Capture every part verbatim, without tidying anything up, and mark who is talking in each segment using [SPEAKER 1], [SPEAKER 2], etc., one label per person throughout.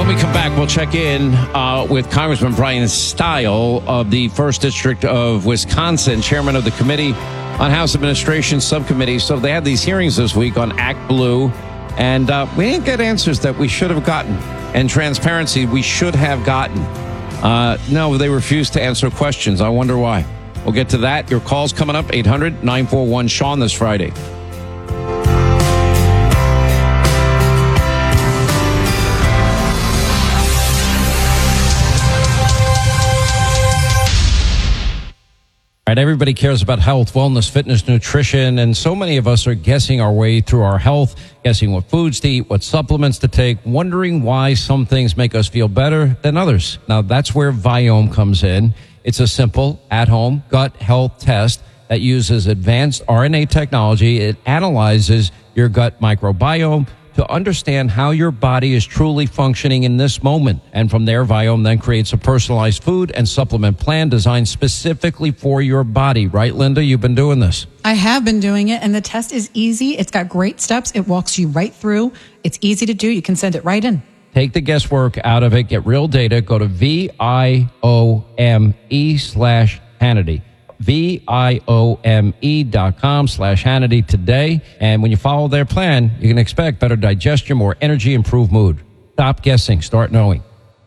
[SPEAKER 1] we come back, we'll check in uh, with Congressman Brian Steil of the first District of Wisconsin, chairman of the Committee on House Administration Subcommittee. So they had these hearings this week on Act Blue, and uh, we didn't get answers that we should have gotten, and transparency we should have gotten. Uh, no, they refused to answer questions. I wonder why. We'll get to that. Your call's coming up, eight hundred nine four one Sean this Friday. Right, everybody cares about health, wellness, fitness, nutrition, and so many of us are guessing our way through our health, guessing what foods to eat, what supplements to take, wondering why some things make us feel better than others. Now, that's where Viome comes in. It's a simple, at-home gut health test that uses advanced R N A technology. It analyzes your gut microbiome to understand how your body is truly functioning in this moment. And from there, Viome then creates a personalized food and supplement plan designed specifically for your body. Right, Linda? You've been doing this.
[SPEAKER 2] I have been doing it, and the test is easy. It's got great steps. It walks you right through. It's easy to do. You can send it right in.
[SPEAKER 1] Take the guesswork out of it. Get real data. Go to V I O M E slash Hannity. V I O M E dot com slash Hannity today. And when you follow their plan, you can expect better digestion, more energy, improved mood. Stop guessing. Start knowing.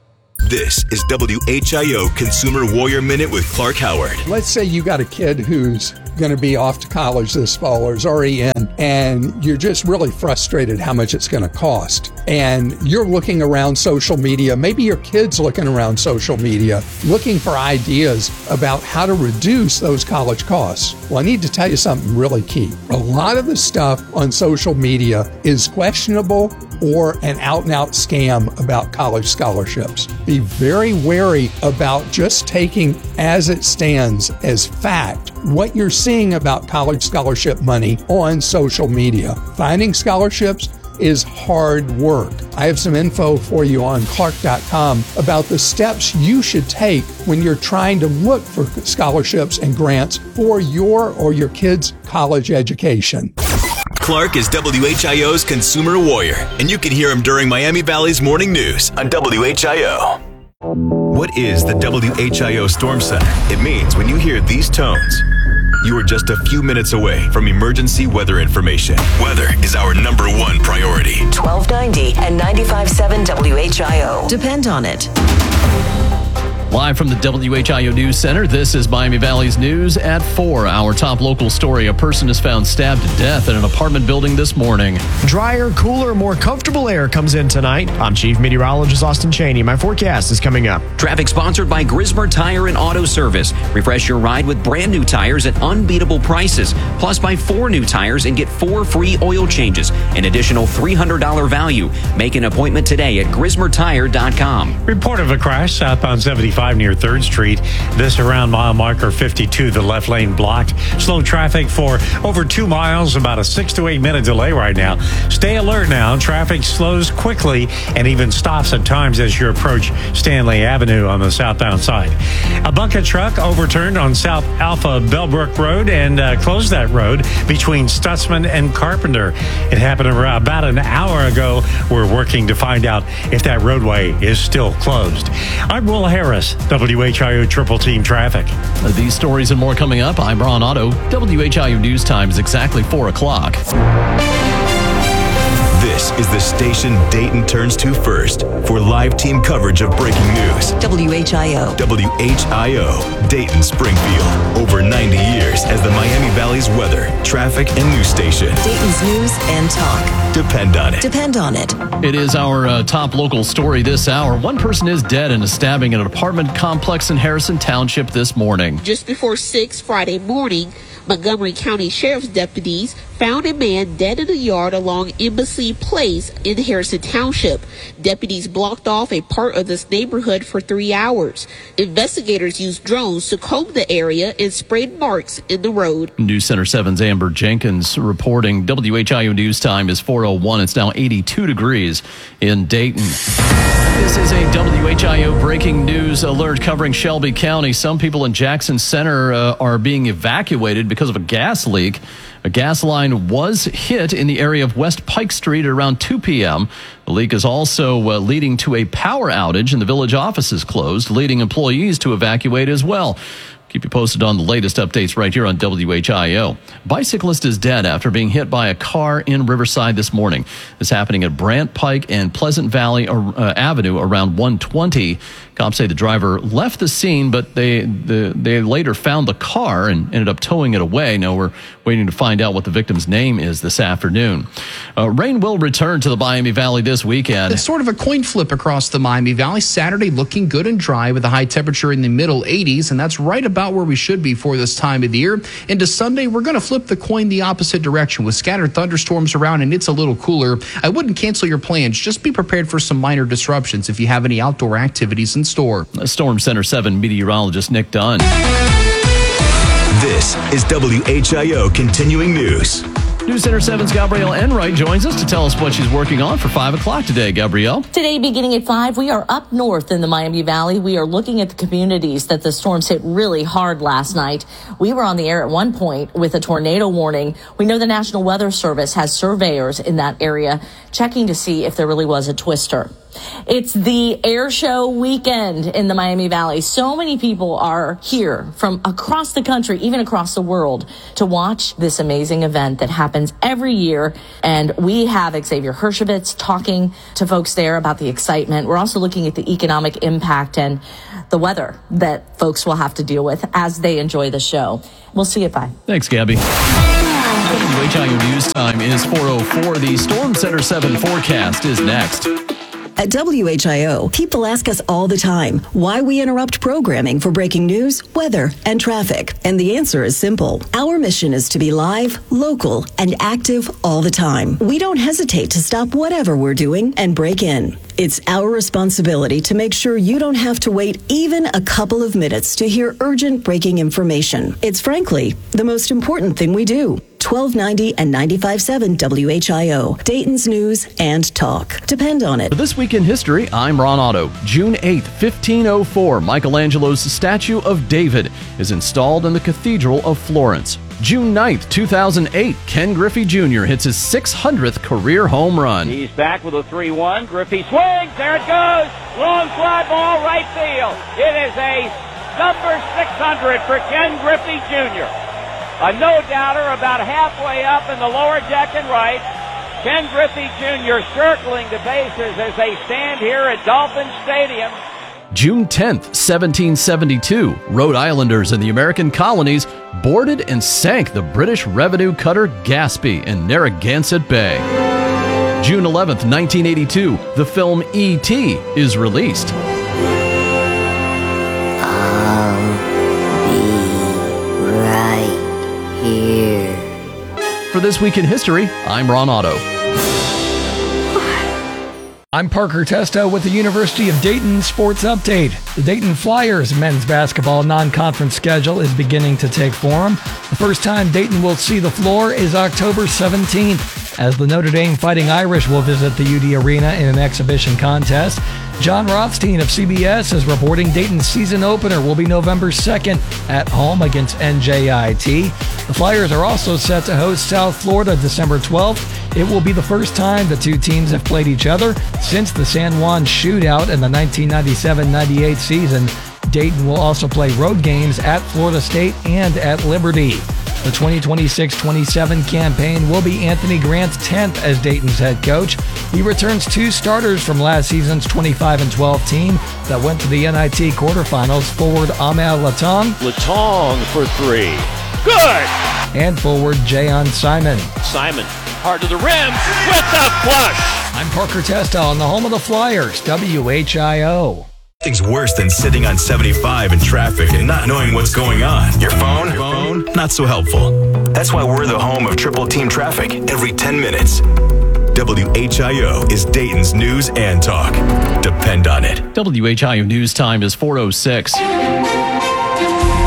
[SPEAKER 3] This is W H I O Consumer Warrior Minute with Clark Howard.
[SPEAKER 4] Let's say you got a kid who's going to be off to college this fall or is already in, and you're just really frustrated how much it's going to cost. And you're looking around social media, maybe your kid's looking around social media, looking for ideas about how to reduce those college costs. Well, I need to tell you something really key. A lot of the stuff on social media is questionable or an out-and-out scam about college scholarships. Be very wary about just taking as it stands as fact what you're seeing about college scholarship money on social media. Finding scholarships is hard work. I have some info for you on Clark dot com about the steps you should take when you're trying to look for scholarships and grants for your or your kid's college education.
[SPEAKER 3] Clark is W H I O's Consumer Warrior, and you can hear him during Miami Valley's Morning News on W H I O. What is the W H I O Storm Center? It means when you hear these tones, you are just a few minutes away from emergency weather information. Weather is our number one priority.
[SPEAKER 5] twelve ninety and ninety-five point seven W H I O. Depend on it.
[SPEAKER 6] Live from the W H I O News Center, this is Miami Valley's News at four. Our top local story, a person is found stabbed to death in an apartment building this morning.
[SPEAKER 7] Drier, cooler, more comfortable air comes in tonight. I'm Chief Meteorologist Austin Cheney. My forecast is coming up.
[SPEAKER 8] Traffic sponsored by Grismer Tire and Auto Service. Refresh your ride with brand new tires at unbeatable prices. Plus, buy four new tires and get four free oil changes. An additional three hundred dollars value. Make an appointment today at grismer tire dot com.
[SPEAKER 9] Report of a crash southbound seventy-five near third Street. This around mile marker fifty-two, the left lane blocked. Slow traffic for over two miles, about a six to eight minute delay right now. Stay alert now. Traffic slows quickly and even stops at times as you approach Stanley Avenue on the southbound side. A bucket truck overturned on South Alpha Bellbrook Road and uh, closed that road between Stutzman and Carpenter. It happened about an hour ago. We're working to find out if that roadway is still closed. I'm Will Harris, W H I O Triple Team Traffic.
[SPEAKER 6] These stories and more coming up. I'm Ron Otto. W H I O News Time is exactly four o'clock.
[SPEAKER 3] This is the station Dayton turns to first for live team coverage of breaking news.
[SPEAKER 5] W H I O.
[SPEAKER 3] W H I O, Dayton Springfield. Over ninety years as the Miami Valley's weather, traffic, and news station.
[SPEAKER 5] Dayton's news and talk.
[SPEAKER 3] Depend on it.
[SPEAKER 5] Depend on it.
[SPEAKER 6] It is our uh, top local story this hour. One person is dead in a stabbing in an apartment complex in Harrison Township this morning.
[SPEAKER 10] Just before six Friday morning, Montgomery County Sheriff's deputies found a man dead in a yard along Embassy Place in Harrison Township. Deputies blocked off a part of this neighborhood for three hours. Investigators used drones to comb the area and sprayed marks in the road.
[SPEAKER 6] News Center seven's Amber Jenkins reporting. W H I O News Time is four oh one. It's now eighty-two degrees in Dayton. This is a W H I O breaking news alert covering Shelby County. Some people in Jackson Center uh, are being evacuated because of a gas leak. A gas line was hit in the area of West Pike Street at around two p.m. The leak is also uh, leading to a power outage, and the village office is closed, leading employees to evacuate as well. Keep you posted on the latest updates right here on W H I O. Bicyclist is dead after being hit by a car in Riverside this morning. This happening at Brant Pike and Pleasant Valley uh, Avenue around one twenty. Cops say the driver left the scene, but they the, they later found the car and ended up towing it away. Now we're waiting to find out what the victim's name is this afternoon. Uh, rain will return to the Miami Valley this weekend.
[SPEAKER 11] It's sort of a coin flip across the Miami Valley. Saturday looking good and dry with a high temperature in the middle eighties, and that's right about where we should be for this time of the year. Into Sunday, we're going to flip the coin the opposite direction with scattered thunderstorms around, and it's a little cooler. I wouldn't cancel your plans. Just be prepared for some minor disruptions if you have any outdoor activities in store.
[SPEAKER 6] Storm Center seven meteorologist Nick Dunn.
[SPEAKER 3] This is W H I O Continuing News.
[SPEAKER 6] News Center seven's Gabrielle Enright joins us to tell us what she's working on for five o'clock today. Gabrielle?
[SPEAKER 12] Today, beginning at five, we are up north in the Miami Valley. We are looking at the communities that the storms hit really hard last night. We were on the air at one point with a tornado warning. We know the National Weather Service has surveyors in that area checking to see if there really was a twister. It's the air show weekend in the Miami Valley. So many people are here from across the country, even across the world, to watch this amazing event that happens every year. And we have Xavier Hershovitz talking to folks there about the excitement. We're also looking at the economic impact and the weather that folks will have to deal with as they enjoy the show. We'll see you at five.
[SPEAKER 6] Thanks, Gabby. W H I O News Time is four oh four. The Storm Center seven forecast is next.
[SPEAKER 5] At W H I O, people ask us all the time why we interrupt programming for breaking news, weather, and traffic. And the answer is simple. Our mission is to be live, local, and active all the time. We don't hesitate to stop whatever we're doing and break in. It's our responsibility to make sure you don't have to wait even a couple of minutes to hear urgent breaking information. It's frankly the most important thing we do. twelve ninety and ninety-five point seven W H I O, Dayton's News and Talk. Depend on it.
[SPEAKER 6] For This Week in History, I'm Ron Otto. June eighth, fifteen oh four, Michelangelo's statue of David is installed in the Cathedral of Florence. June ninth, two thousand eight, Ken Griffey Junior hits his six hundredth career home run.
[SPEAKER 13] He's back with a three one. Griffey swings. There it goes. Long fly ball, right field. It is a number six hundred for Ken Griffey Junior A no-doubter about halfway up in the lower deck and right. Ken Griffey Junior circling the bases as they stand here at Dolphin Stadium.
[SPEAKER 6] June tenth, seventeen seventy-two, Rhode Islanders and the American colonies boarded and sank the British revenue cutter Gaspee in Narragansett Bay. June eleventh, nineteen eighty-two, the film E T is released.
[SPEAKER 14] I'll be right here.
[SPEAKER 6] For This Week in History, I'm Ron Otto.
[SPEAKER 15] I'm Parker Testo with the University of Dayton Sports Update. The Dayton Flyers men's basketball non-conference schedule is beginning to take form. The first time Dayton will see the floor is October seventeenth, as the Notre Dame Fighting Irish will visit the U D Arena in an exhibition contest. John Rothstein of C B S is reporting Dayton's season opener will be November second at home against N J I T. The Flyers are also set to host South Florida December twelfth. It will be the first time the two teams have played each other since the San Juan shootout in the nineteen ninety-seven ninety-eight season. Dayton will also play road games at Florida State and at Liberty. The twenty twenty-six twenty-seven campaign will be Anthony Grant's tenth as Dayton's head coach. He returns two starters from last season's twenty-five and twelve team that went to the N I T quarterfinals, forward Ahmed Latong.
[SPEAKER 16] Latong for three. Good!
[SPEAKER 15] And forward Jayon Simon.
[SPEAKER 16] Simon, hard to the rim, with the flush!
[SPEAKER 15] I'm Parker Testo on the home of the Flyers, W H I O.
[SPEAKER 3] Nothing's worse than sitting on seventy-five in traffic and not knowing what's going on. Your phone? Your phone? Not so helpful. That's why we're the home of triple team traffic every ten minutes. W H I O is Dayton's News and Talk. Depend on it.
[SPEAKER 6] W H I O News Time is four oh six. Now with the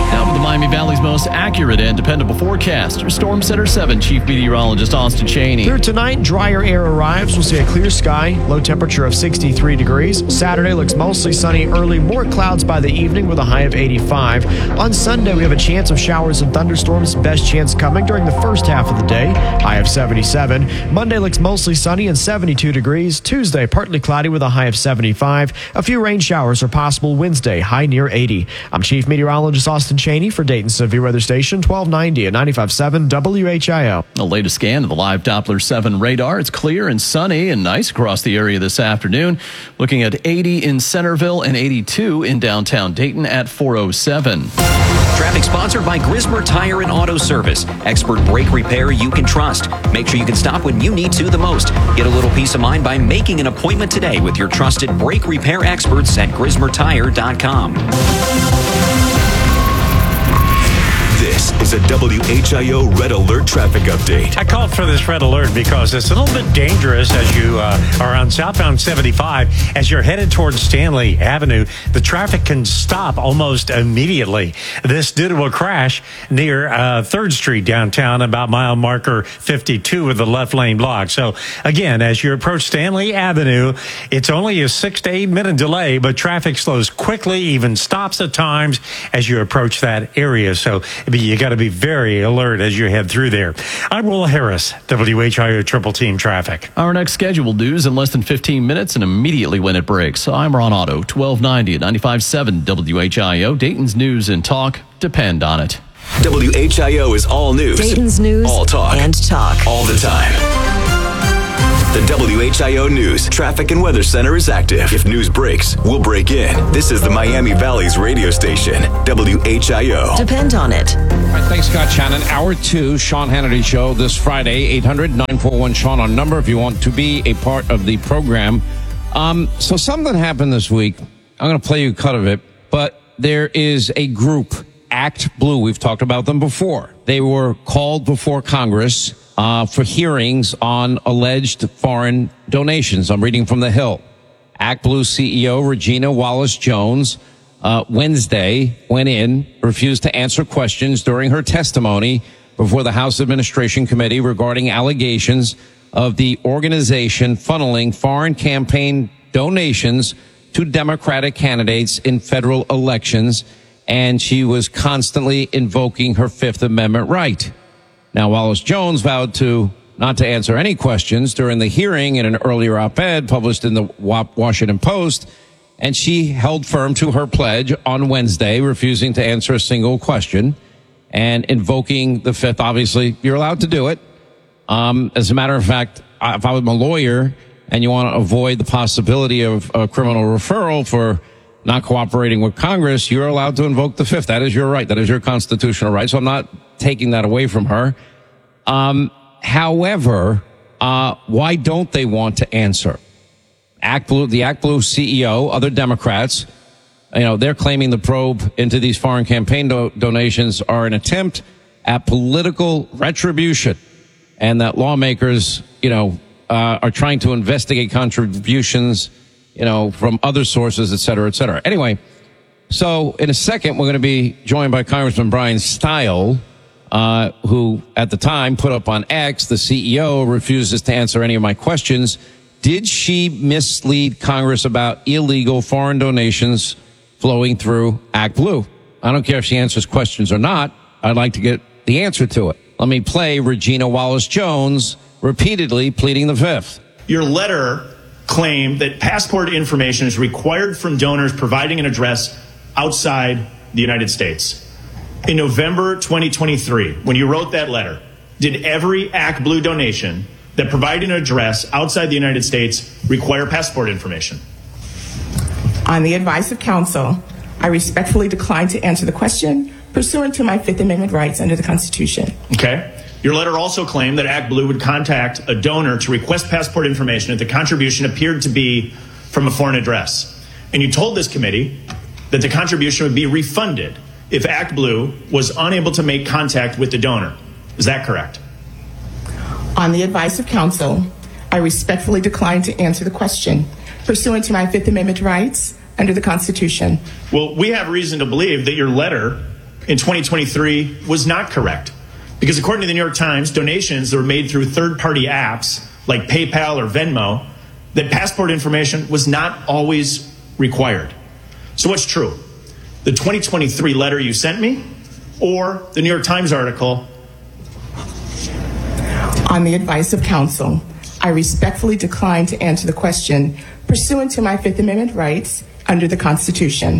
[SPEAKER 6] Miami Valley's most accurate and dependable forecast. Your Storm Center seven Chief Meteorologist Austin Cheney.
[SPEAKER 7] Through tonight, drier air arrives. We'll see a clear sky, low temperature of sixty-three degrees. Saturday looks mostly sunny early, more clouds by the evening with a high of eighty-five. On Sunday, we have a chance of showers and thunderstorms, best chance coming during the first half of the day, high of seventy-seven. Monday looks mostly sunny and seventy-two degrees. Tuesday, partly cloudy with a high of seventy-five. A few rain showers are possible Wednesday, high near eighty. I'm Chief Meteorologist Austin Cheney for Dayton Severe Weather Station, twelve ninety at ninety-five point seven W H I O.
[SPEAKER 6] The latest scan of the live Doppler seven radar. It's clear and sunny and nice across the area this afternoon. Looking at eighty in Centerville and eighty-two in downtown Dayton at four oh seven.
[SPEAKER 8] Traffic sponsored by Grismer Tire and Auto Service. Expert brake repair you can trust. Make sure you can stop when you need to the most. Get a little peace of mind by making an appointment today with your trusted brake repair experts at grismer tire dot com.
[SPEAKER 3] This is a W H I O Red Alert traffic update.
[SPEAKER 9] I called for this red alert because it's a little bit dangerous as you uh, are on southbound seventy-five. As you're headed towards Stanley Avenue, the traffic can stop almost immediately. This due to a crash near uh, third Street downtown, about mile marker fifty-two with the left lane blocked. So again, as you approach Stanley Avenue, it's only a six to eight minute delay, but traffic slows quickly, even stops at times as you approach that area. So you got to be very alert as you head through there. I'm Will Harris, W H I O Triple Team Traffic.
[SPEAKER 6] Our next scheduled news in less than fifteen minutes and immediately when it breaks. I'm Ron Otto, twelve ninety at ninety-five point seven W H I O. Dayton's news and talk depend on it.
[SPEAKER 3] W H I O is all news.
[SPEAKER 5] Dayton's news
[SPEAKER 3] all talk.
[SPEAKER 5] and talk.
[SPEAKER 3] All the time. The W H I O News Traffic and Weather Center is active. If news breaks, we'll break in. This is the Miami Valley's radio station, W H I O.
[SPEAKER 5] Depend on it.
[SPEAKER 1] All right, thanks, Scott Shannon. Hour two, Sean Hannity Show this Friday, eight hundred nine four one Sean on number if you want to be a part of the program. Um, so something happened this week. I'm going to play you a cut of it, but there is a group, Act Blue. We've talked about them before. They were called before Congress Uh, for hearings on alleged foreign donations. I'm reading from The Hill. Act Blue C E O Regina Wallace-Jones uh, Wednesday went in, refused to answer questions during her testimony before the House Administration Committee regarding allegations of the organization funneling foreign campaign donations to Democratic candidates in federal elections, and she was constantly invoking her Fifth Amendment right. Now, Wallace-Jones vowed to not to answer any questions during the hearing in an earlier op-ed published in the Washington Post, and she held firm to her pledge on Wednesday, refusing to answer a single question and invoking the Fifth. Obviously, you're allowed to do it. Um, as a matter of fact, if I was a lawyer and you want to avoid the possibility of a criminal referral for not cooperating with Congress, you're allowed to invoke the Fifth. That is your right. That is your constitutional right. So I'm not taking that away from her. Um, however, uh, why don't they want to answer? Act Blue, the Act Blue C E O, other Democrats, you know, they're claiming the probe into these foreign campaign do- donations are an attempt at political retribution, and that lawmakers, you know, uh, are trying to investigate contributions, you know, from other sources, et cetera, et cetera. Anyway, so in a second, we're going to be joined by Congressman Brian Stile, uh, who at the time put up on X, the C E O refuses to answer any of my questions. Did she mislead Congress about illegal foreign donations flowing through Act Blue? I don't care if she answers questions or not. I'd like to get the answer to it. Let me play Regina Wallace-Jones repeatedly pleading the Fifth.
[SPEAKER 17] Your letter claimed that passport information is required from donors providing an address outside the United States. In November twenty twenty-three, when you wrote that letter, did every Act Blue donation that provided an address outside the United States require passport information?
[SPEAKER 18] On the advice of counsel, I respectfully decline to answer the question pursuant to my Fifth Amendment rights under the Constitution.
[SPEAKER 17] Okay. Your letter also claimed that Act Blue would contact a donor to request passport information if the contribution appeared to be from a foreign address. And you told this committee that the contribution would be refunded if Act Blue was unable to make contact with the donor. Is that correct?
[SPEAKER 18] On the advice of counsel, I respectfully decline to answer the question pursuant to my Fifth Amendment rights under the Constitution.
[SPEAKER 17] Well, we have reason to believe that your letter in twenty twenty-three was not correct. Because according to the New York Times, donations that were made through third-party apps like PayPal or Venmo, that passport information was not always required. So what's true? The twenty twenty-three letter you sent me or the New York Times article?
[SPEAKER 18] On the advice of counsel, I respectfully decline to answer the question pursuant to my Fifth Amendment rights under the Constitution.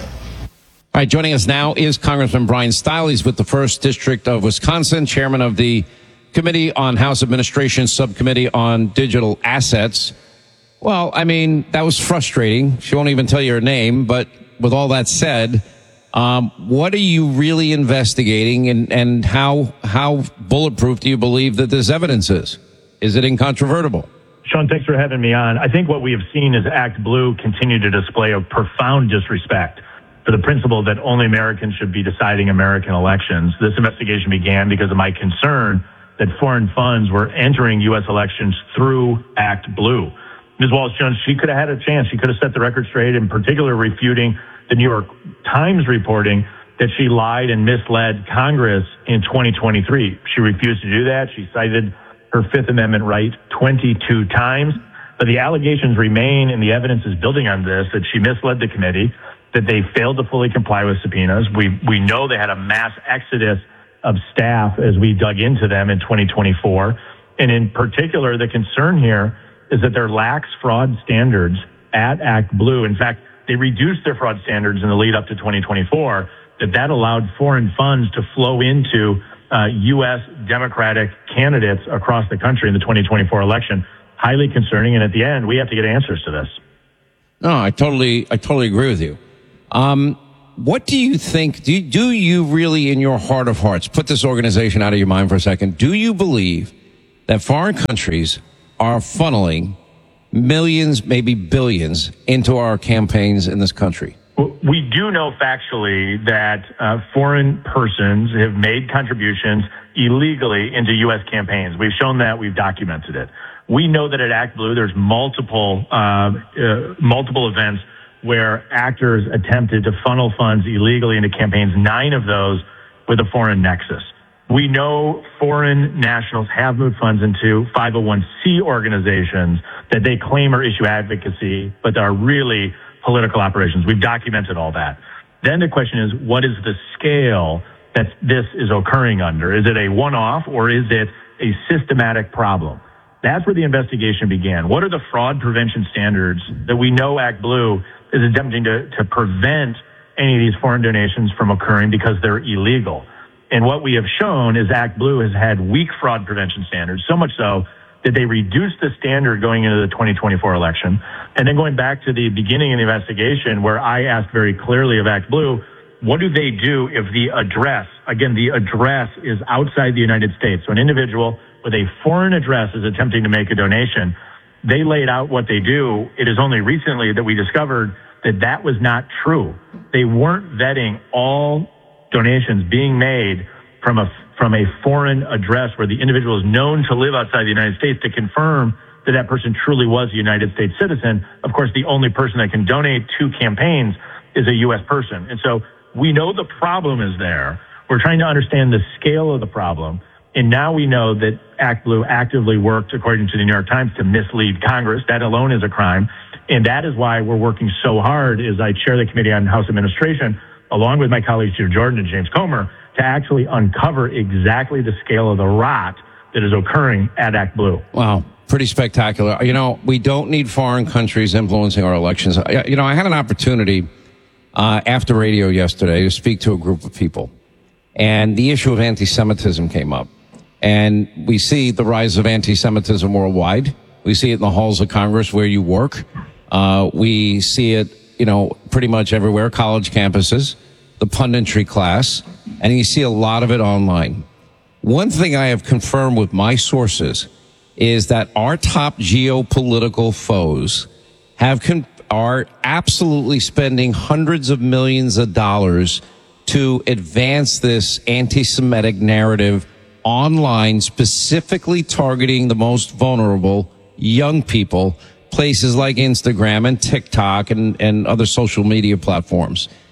[SPEAKER 1] All right, joining us now is Congressman Bryan Steil. He's with the first District of Wisconsin, chairman of the Committee on House Administration, Subcommittee on Digital Assets. Well, I mean, that was frustrating. She won't even tell you her name, but with all that said, um, what are you really investigating, and, and how how bulletproof do you believe that this evidence is? Is it incontrovertible?
[SPEAKER 19] Sean, thanks for having me on. I think what we have seen is Act Blue continue to display a profound disrespect for the principle that only Americans should be deciding American elections. This investigation began because of my concern that foreign funds were entering U S elections through Act Blue. Miz Wallace-Jones, she could have had a chance. She could have set the record straight, in particular refuting the New York Times reporting that she lied and misled Congress in twenty twenty-three. She refused to do that. She cited her Fifth Amendment right twenty-two times. But the allegations remain, and the evidence is building on this, that she misled the committee, that they failed to fully comply with subpoenas. We we know they had a mass exodus of staff as we dug into them in twenty twenty-four. And in particular, the concern here is that there lax fraud standards at Act Blue. In fact, they reduced their fraud standards in the lead up to twenty twenty-four, that that allowed foreign funds to flow into uh, U S Democratic candidates across the country in the twenty twenty-four election. Highly concerning. And at the end, we have to get answers to this.
[SPEAKER 1] No, I totally, I totally agree with you. Um, what do you think, do you, do you really in your heart of hearts, put this organization out of your mind for a second, do you believe that foreign countries are funneling millions, maybe billions, into our campaigns in this country?
[SPEAKER 19] We do know factually that uh, foreign persons have made contributions illegally into U S campaigns. We've shown that. We've documented it. We know that at Act Blue, there's multiple, uh, uh, multiple events where actors attempted to funnel funds illegally into campaigns, nine of those with a foreign nexus. We know foreign nationals have moved funds into five oh one c organizations that they claim are issue advocacy, but are really political operations. We've documented all that. Then the question is, what is the scale that this is occurring under? Is it a one-off, or is it a systematic problem? That's where the investigation began. What are the fraud prevention standards that we know Act Blue is attempting to, to prevent any of these foreign donations from occurring because they're illegal? And what we have shown is Act Blue has had weak fraud prevention standards, so much so that they reduced the standard going into the twenty twenty-four election. And then going back to the beginning of the investigation, where I asked very clearly of Act Blue, what do they do if the address, again, the address is outside the United States? So an individual with a foreign address is attempting to make a donation. They laid out what they do. It is only recently that we discovered that that was not true. They weren't vetting all donations being made from a from a foreign address where the individual is known to live outside the United States to confirm that that person truly was a United States citizen. Of course, the only person that can donate to campaigns is a U S person. And so we know the problem is there. We're trying to understand the scale of the problem. And now we know that Act Blue actively worked, according to the New York Times, to mislead Congress. That alone is a crime. And that is why we're working so hard as I chair the Committee on House Administration, along with my colleagues Jim Jordan and James Comer, to actually uncover exactly the scale of the rot that is occurring at Act Blue.
[SPEAKER 1] Wow. Pretty spectacular. You know, we don't need foreign countries influencing our elections. You know, I had an opportunity uh, after radio yesterday to speak to a group of people, and the issue of anti-Semitism came up. And we see the rise of anti-Semitism worldwide. We see it in the halls of Congress where you work. Uh, we see it, you know, pretty much everywhere, college campuses, the punditry class, and you see a lot of it online. One thing I have confirmed with my sources is that our top geopolitical foes have con- are absolutely spending hundreds of millions of dollars to advance this anti-Semitic narrative online, specifically targeting the most vulnerable young people, places like Instagram and TikTok and, and other social media platforms.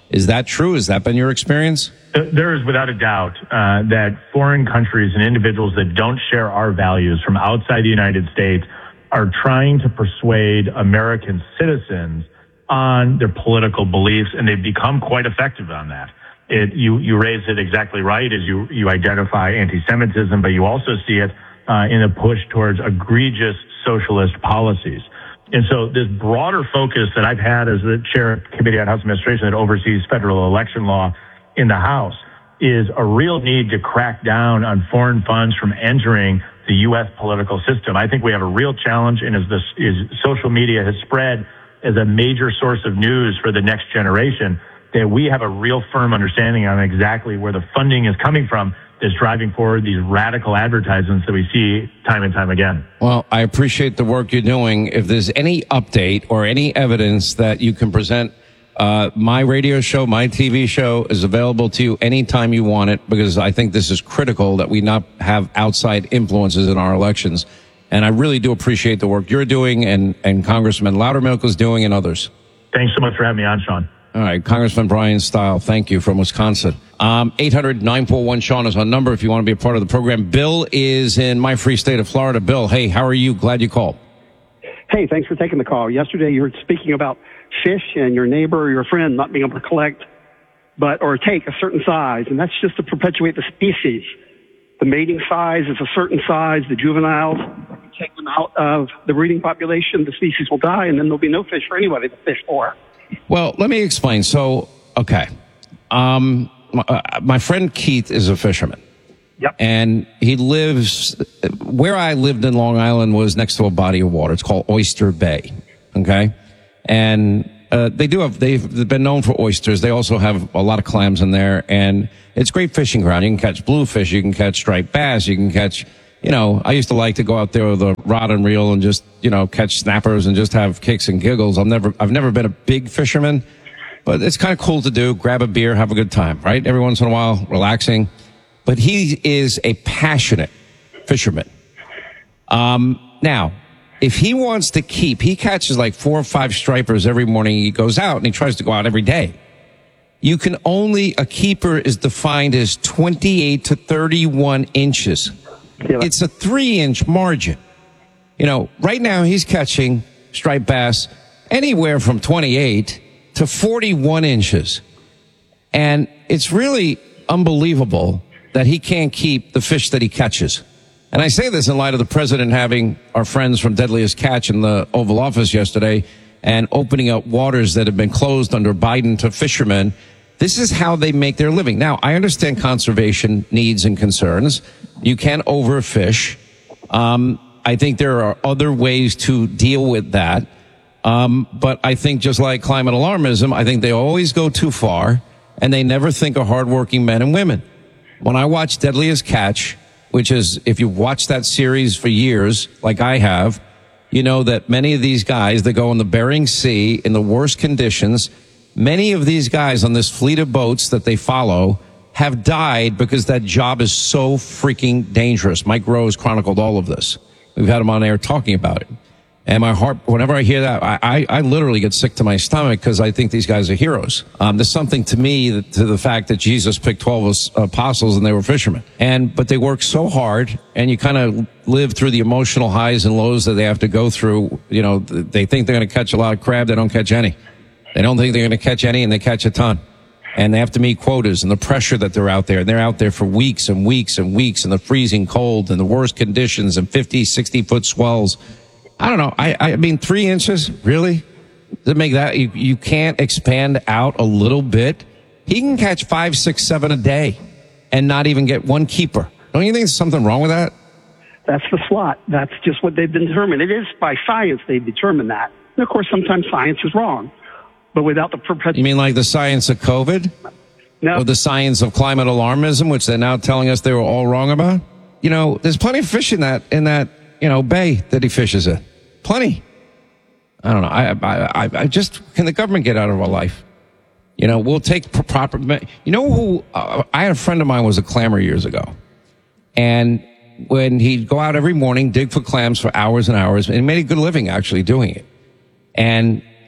[SPEAKER 1] Is that true? Has that been your experience?
[SPEAKER 19] There is without a doubt uh, that foreign countries and individuals that don't share our values from outside the United States are trying to persuade American citizens on their political beliefs, and they've become quite effective on that. It, you, you raised it exactly right as you, you identify anti-Semitism, but you also see it uh, in a push towards egregious socialist policies. And so this broader focus that I've had as the chair of the Committee on House Administration that oversees federal election law in the House is a real need to crack down on foreign funds from entering the U S political system. I think we have a real challenge, and as this is social media has spread as a major source of news for the next generation, that we have a real firm understanding on exactly where the funding is coming from that's driving forward these radical advertisements that we see time and time again.
[SPEAKER 1] Well, I appreciate the work you're doing. If there's any update or any evidence that you can present, uh, my radio show, my T V show is available to you anytime you want it, because I think this is critical that we not have outside influences in our elections. And I really do appreciate the work you're doing and, and Congressman Loudermilk is doing and others.
[SPEAKER 19] Thanks so much for having me on, Sean.
[SPEAKER 1] All right, Congressman Brian Stile, thank you, from Wisconsin. Um, eight hundred nine four one Sean is our number if you want to be a part of the program. Bill is in my free state of Florida. Bill, hey, how are you? Glad you called.
[SPEAKER 20] Hey, thanks for taking the call. Yesterday you were speaking about fish and your neighbor or your friend not being able to collect but or take a certain size, and that's just to perpetuate the species. The mating size is a certain size. The juveniles, you take them out of the breeding population, the species will die, and then there'll be no fish for anybody to fish for.
[SPEAKER 1] Well, let me explain. So, okay. Um, my, uh, my friend Keith is a fisherman.
[SPEAKER 20] Yep.
[SPEAKER 1] And he lives, where I lived in Long Island was next to a body of water. It's called Oyster Bay. Okay. And, uh, they do have, they've been known for oysters. They also have a lot of clams in there, and it's great fishing ground. You can catch bluefish. You can catch striped bass. You can catch, you know, I used to like to go out there with a rod and reel and just, you know, catch snappers and just have kicks and giggles. I've never, I've never been a big fisherman, but it's kind of cool to do. Grab a beer, have a good time, right? Every once in a while, relaxing. But he is a passionate fisherman. Um, now, if he wants to keep, he catches like four or five stripers every morning. He goes out and he tries to go out every day. You can only, a keeper is defined as twenty-eight to thirty-one inches. It's a three inch margin. You know, right now he's catching striped bass anywhere from twenty-eight to forty-one inches. And it's really unbelievable that he can't keep the fish that he catches. And I say this in light of the president having our friends from Deadliest Catch in the Oval Office yesterday and opening up waters that have been closed under Biden to fishermen. This is how they make their living. Now, I understand conservation needs and concerns. You can't overfish. Um, I think there are other ways to deal with that. Um, but I think just like climate alarmism, I think they always go too far and they never think of hardworking men and women. When I watch Deadliest Catch, which is, if you've watched that series for years, like I have, you know that many of these guys that go in the Bering Sea in the worst conditions, many of these guys on this fleet of boats that they follow have died because that job is so freaking dangerous. Mike Rowe has chronicled all of this. We've had him on air talking about it. And my heart, whenever I hear that, I, I, I literally get sick to my stomach because I think these guys are heroes. Um, there's something to me that, to the fact that Jesus picked twelve apostles and they were fishermen. And, but they work so hard, and you kind of live through the emotional highs and lows that they have to go through. You know, they think they're going to catch a lot of crab. They don't catch any. They don't think they're going to catch any, and they catch a ton. And they have to meet quotas and the pressure that they're out there. And they're out there for weeks and weeks and weeks in the freezing cold and the worst conditions and fifty, sixty foot swells. I don't know. I, I mean, three inches, really? To make that, you, you can't expand out a little bit? He can catch five, six, seven a day and not even get one keeper. Don't you think there's something wrong with that?
[SPEAKER 20] That's the slot. That's just what they've determined. It is by science they determine that. And of course, sometimes science is wrong. But without the perpetual...
[SPEAKER 1] You mean like the science of COVID?
[SPEAKER 20] No.
[SPEAKER 1] Or the science of climate alarmism, which they're now telling us they were all wrong about? You know, there's plenty of fish in that, in that, you know, bay that he fishes in. Plenty. I don't know. I, I, I, I just, can the government get out of our life? You know, we'll take proper, you know who, uh, I had a friend of mine was a clammer years ago. And when he'd go out every morning, dig for clams for hours and hours, and he made a good living actually doing it. And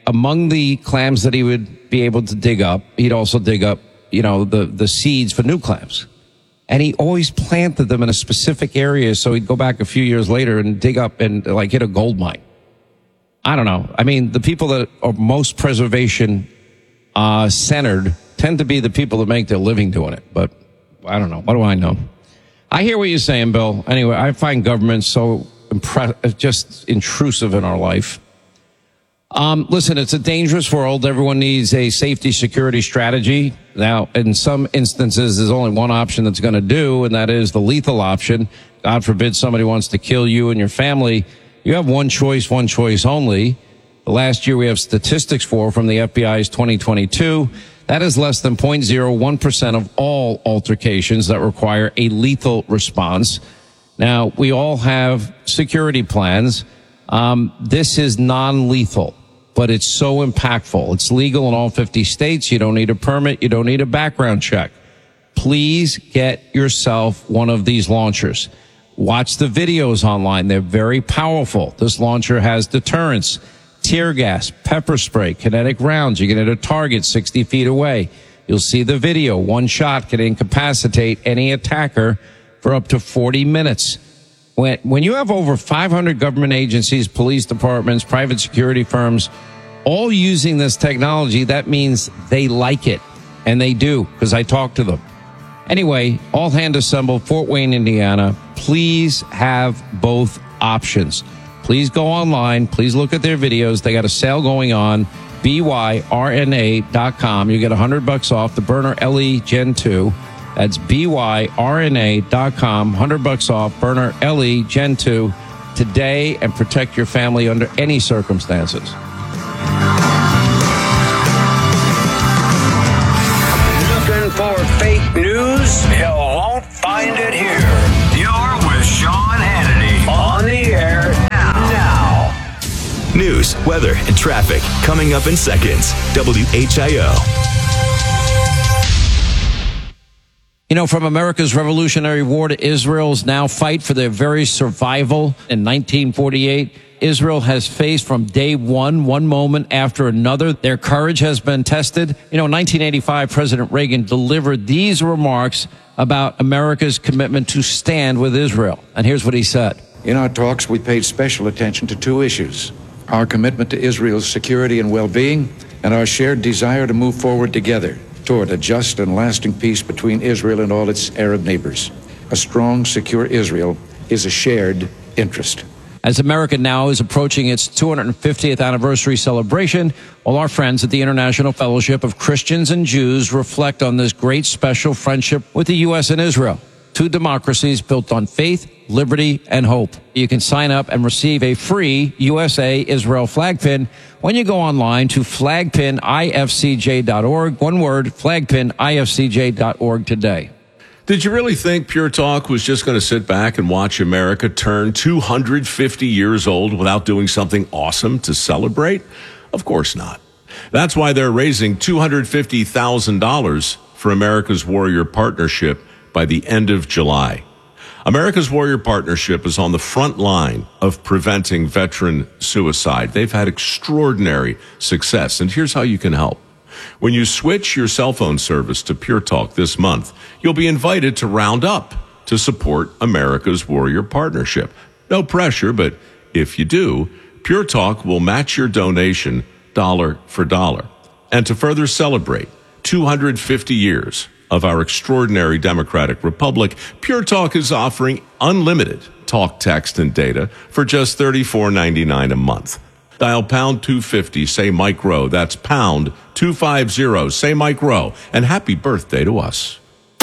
[SPEAKER 1] among the clams that he would be able to dig up, he'd also dig up, you know, the, the seeds for new clams. And he always planted them in a specific area, so he'd go back a few years later and dig up and, like, hit a gold mine. I don't know. I mean, the people that are most preservation uh, centered tend to be the people that make their living doing it. But I don't know. What do I know? I hear what you're saying, Bill. Anyway, I find government so impre- just intrusive in our life. Um, listen, it's a dangerous world. Everyone needs a safety security strategy. Now, in some instances, there's only one option that's going to do, and that is the lethal option. God forbid somebody wants to kill you and your family. You have one choice, one choice only. The last year we have statistics for from the F B I's twenty twenty-two. That is less than zero point zero one percent of all altercations that require a lethal response. Now, we all have security plans. Um, this is non-lethal, but it's so impactful. It's legal in all fifty states. You don't need a permit. You don't need a background check. Please get yourself one of these launchers. Watch the videos online. They're very powerful. This launcher has deterrence, tear gas, pepper spray, kinetic rounds. You can hit a target sixty feet away. You'll see the video. One shot can incapacitate any attacker for up to forty minutes. When, when you have over five hundred government agencies, police departments, private security firms, all using this technology, that means they like it. And they do, because I talk to them. Anyway, all hand assembled, Fort Wayne, Indiana. Please have both options. Please go online. Please look at their videos. They got a sale going on, B Y R N A dot com. You get one hundred bucks off the Burner L E Gen two. That's B Y R N A dot com. one hundred bucks off Burner L E Gen two today, and protect your family under any circumstances.
[SPEAKER 21] Looking for fake news? You won't find it here. You're with Sean Hannity on the air now.
[SPEAKER 3] News, weather, and traffic coming up in seconds. W H I O.
[SPEAKER 1] You know, from America's Revolutionary War to Israel's now fight for their very survival in nineteen forty-eight, Israel has faced from day one, one moment after another. Their courage has been tested. You know, in nineteen eighty-five, President Reagan delivered these remarks about America's commitment to stand with Israel. And here's what he said.
[SPEAKER 22] In our talks, we paid special attention to two issues: our commitment to Israel's security and well-being, and our shared desire to move forward together toward a just and lasting peace between Israel and all its Arab neighbors. A strong, secure Israel is a shared interest.
[SPEAKER 1] As America now is approaching its two hundred fiftieth anniversary celebration, all our friends at the International Fellowship of Christians and Jews reflect on this great special friendship with the U S and Israel, two democracies built on faith, liberty, and hope. You can sign up and receive a free U S A Israel flag pin when you go online to flag pin I F C J dot org. One word, flag pin I F C J dot org today.
[SPEAKER 23] Did you really think Pure Talk was just going to sit back and watch America turn two hundred fifty years old without doing something awesome to celebrate? Of course not. That's why they're raising two hundred fifty thousand dollars for America's Warrior Partnership by the end of July. America's Warrior Partnership is on the front line of preventing veteran suicide. They've had extraordinary success, and here's how you can help. When you switch your cell phone service to Pure Talk this month, you'll be invited to round up to support America's Warrior Partnership. No pressure, but if you do, Pure Talk will match your donation dollar for dollar. And to further celebrate two hundred fifty years of our extraordinary democratic republic, Pure Talk is offering unlimited talk, text, and data for just thirty-four ninety-nine a month. Dial pound two fifty, say Mike Rowe. That's pound two fifty, say Mike Rowe. And happy birthday to us.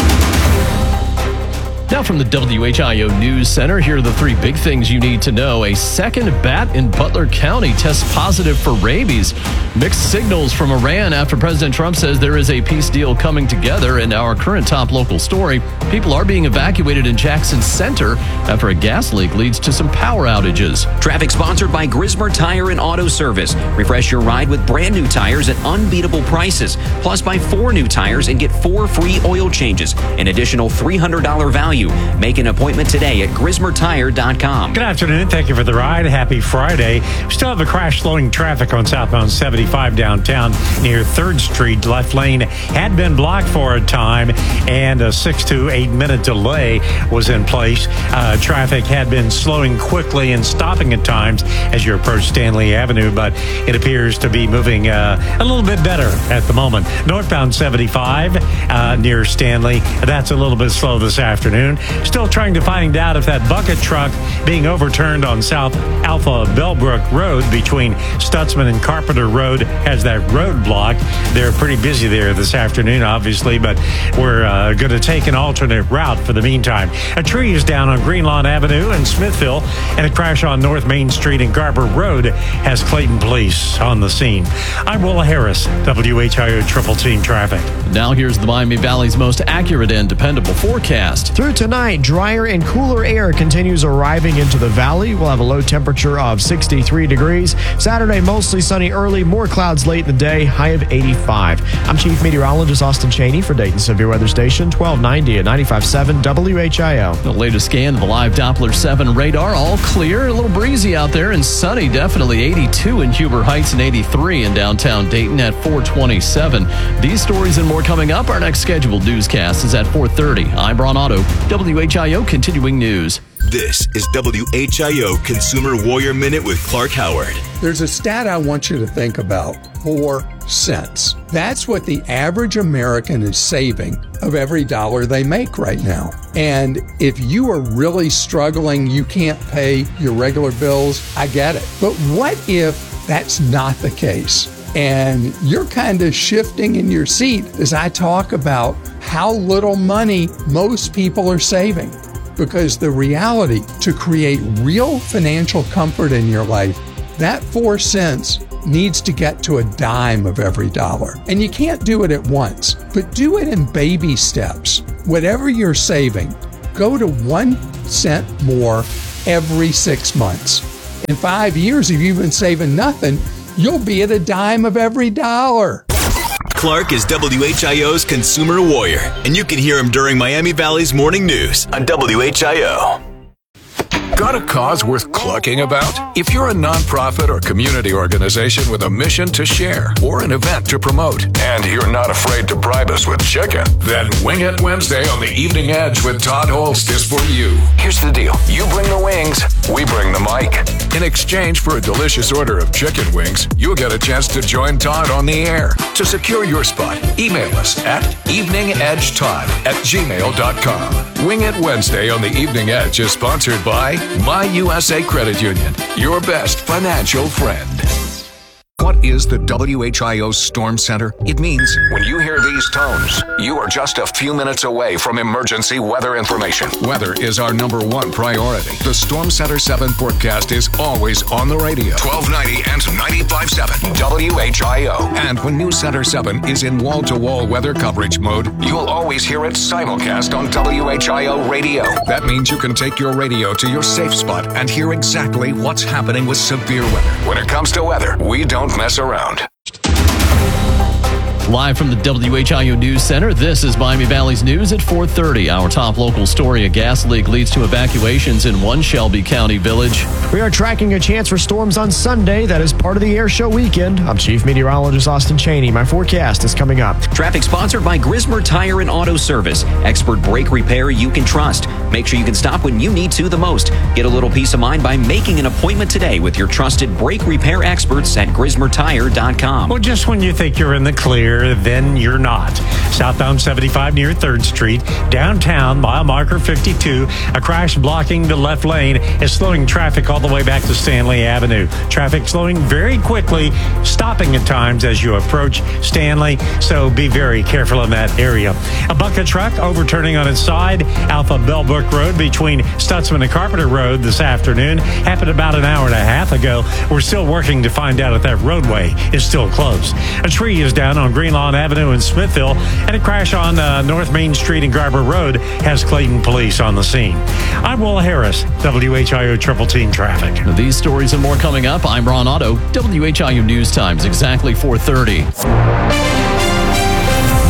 [SPEAKER 6] Now from the W H I O News Center, here are the three big things you need to know. A second bat in Butler County tests positive for rabies. Mixed signals from Iran after President Trump says there is a peace deal coming together. And our current top local story, people are being evacuated in Jackson Center after a gas leak leads to some power outages.
[SPEAKER 8] Traffic sponsored by Grismer Tire and Auto Service. Refresh your ride with brand new tires at unbeatable prices. Plus, buy four new tires and get four free oil changes. An additional three hundred dollars value value. Make an appointment today at Grismer Tire dot com.
[SPEAKER 9] Good afternoon. Thank you for the ride. Happy Friday. We still have a crash slowing traffic on southbound seventy-five downtown near third Street. Left lane had been blocked for a time, and a six to eight minute delay was in place. Uh, traffic had been slowing quickly and stopping at times as you approach Stanley Avenue, but it appears to be moving uh, a little bit better at the moment. Northbound seventy-five uh, near Stanley, that's a little bit slow this afternoon. Still trying to find out if that bucket truck being overturned on South Alpha Bellbrook Road between Stutzman and Carpenter Road has that road blocked. They're pretty busy there this afternoon, obviously, but we're uh, going to take an alternate route for the meantime. A tree is down on Greenlawn Avenue in Smithville, and a crash on North Main Street and Garber Road has Clayton Police on the scene. I'm Willa Harris, W H I O Triple Team Traffic.
[SPEAKER 6] Now here's the Miami Valley's most accurate and dependable forecast.
[SPEAKER 7] Through tonight, drier and cooler air continues arriving into the valley. We'll have a low temperature of sixty-three degrees. Saturday, mostly sunny early, more clouds late in the day, high of eighty-five. I'm Chief Meteorologist Austin Cheney for Dayton Severe Weather Station, twelve ninety at ninety-five point seven W H I O.
[SPEAKER 6] The latest scan of the live Doppler seven radar, all clear, a little breezy out there and sunny, definitely eighty-two in Huber Heights and eighty-three in downtown Dayton at four twenty-seven. These stories and more coming up. Our next scheduled newscast is at four thirty. I'm Ron Otto, W H I O Continuing News.
[SPEAKER 3] This is W H I O Consumer Warrior Minute with Clark Howard.
[SPEAKER 2] There's a stat I want you to think about. Four cents. That's what the average American is saving of every dollar they make right now. And if you are really struggling, you can't pay your regular bills, I get it. But what if that's not the case? And you're kind of shifting in your seat as I talk about how little money most people are saving. Because the reality, to create real financial comfort in your life, that four cents needs to get to a dime of every dollar. And you can't do it at once, but do it in baby steps. Whatever you're saving, go to one cent more every six months. In five years, if you've been saving nothing, you'll be at a dime of every dollar.
[SPEAKER 3] Clark is W H I O's Consumer Warrior, and you can hear him during Miami Valley's Morning News on W H I O.
[SPEAKER 4] Got a cause worth clucking about? If you're a nonprofit or community organization with a mission to share or an event to promote, and you're not afraid to bribe us with chicken, then Wing It Wednesday on the Evening Edge with Todd Holst is for you. Here's the deal. You bring the wings, we bring the mic. In exchange for a delicious order of chicken wings, you'll get a chance to join Todd on the air. To secure your spot, email us at eveningedgetodd at gmail dot com. Wing It Wednesday on the Evening Edge is sponsored by My U S A Credit Union, your best financial friend. What is the W H I O Storm Center? It means when you hear these tones, you are just a few minutes away from emergency weather information. Weather is our number one priority. The Storm Center seven forecast is always on the radio. twelve ninety and ninety-five point seven W H I O. And when News Center seven is in wall-to-wall weather coverage mode, you'll always hear it simulcast on W H I O radio. That means you can take your radio to your safe spot and hear exactly what's happening with severe weather. When it comes to weather, we don't mess around.
[SPEAKER 6] Live from the W H I O News Center, this is Miami Valley's News at four thirty. Our top local story, a gas leak leads to evacuations in one Shelby County village.
[SPEAKER 7] We are tracking a chance for storms on Sunday. That is part of the air show weekend. I'm Chief Meteorologist Austin Cheney. My forecast is coming up.
[SPEAKER 8] Traffic sponsored by Grismer Tire and Auto Service. Expert brake repair you can trust. Make sure you can stop when you need to the most. Get a little peace of mind by making an appointment today with your trusted brake repair experts at Grismer Tire dot com.
[SPEAKER 9] Well, just when you think you're in the clear, then you're not. Southbound seventy-five near third Street, downtown, mile marker fifty-two. A crash blocking the left lane is slowing traffic all the way back to Stanley Avenue. Traffic slowing very quickly, stopping at times as you approach Stanley, so be very careful in that area. A bucket truck overturning on its side, Alpha Bellbrook Road between Stutzman and Carpenter Road this afternoon. Happened about an hour and a half ago. We're still working to find out if that roadway is still closed. A tree is down on Greenlawn Avenue in Smithville, and a crash on uh, North Main Street and Garber Road has Clayton Police on the scene. I'm Willa Harris, W H I O Triple Team Traffic.
[SPEAKER 6] These stories and more coming up. I'm Ron Otto, W H I O News Times, exactly four thirty.